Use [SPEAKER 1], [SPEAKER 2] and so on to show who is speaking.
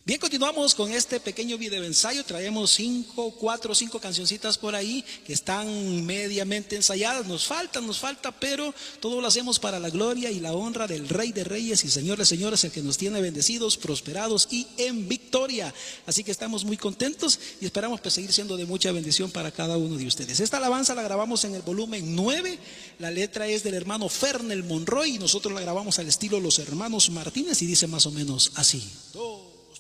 [SPEAKER 1] Bien, continuamos con este pequeño video ensayo. Traemos 4 o 5 cancioncitas por ahí que están mediamente ensayadas. Nos falta, pero todo lo hacemos para la gloria y la honra del Rey de Reyes y Señor de Señores, el que nos tiene bendecidos, prosperados y en victoria. Así que estamos muy contentos y esperamos seguir siendo de mucha bendición para cada uno de ustedes. Esta alabanza la grabamos en el volumen 9. La letra es del hermano Fernel Monroy y nosotros la grabamos al estilo Los Hermanos Martínez y dice más o menos así. 2.